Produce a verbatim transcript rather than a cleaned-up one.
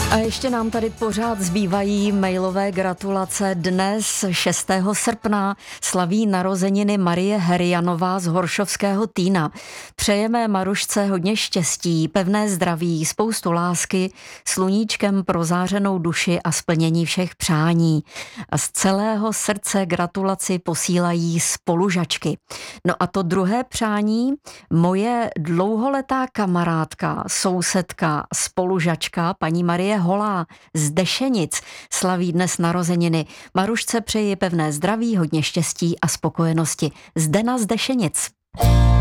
A ještě nám tady pořád zbývají mailové gratulace. Dnes šestého srpna slaví narozeniny Marie Herianová z Horšovského Týna. Přejeme Marušce hodně štěstí, pevné zdraví, spoustu lásky, sluníčkem prozářenou duši a splnění všech přání. A z celého srdce gratulaci posílají spolužačky. No a to druhé přání, moje dlouholetá kamarádka, sousedka, spolužačka, paní Marie Holá z Dešenic slaví dnes narozeniny. Marušce přeji pevné zdraví, hodně štěstí a spokojenosti. Zdena z Dešenic.